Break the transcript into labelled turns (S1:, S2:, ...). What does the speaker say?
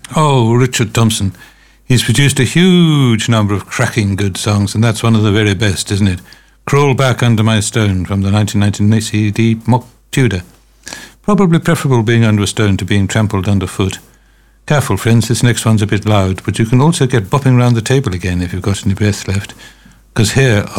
S1: Oh, Richard Thompson. He's produced a huge number of cracking good songs, and that's one of the very best, isn't it? Crawl Back Under My Stone from the 1919 CD Mock Tudor. Probably preferable being under a stone to being trampled underfoot. Careful, friends, this next one's a bit loud, but you can also get bopping round the table again if you've got any breath left, because here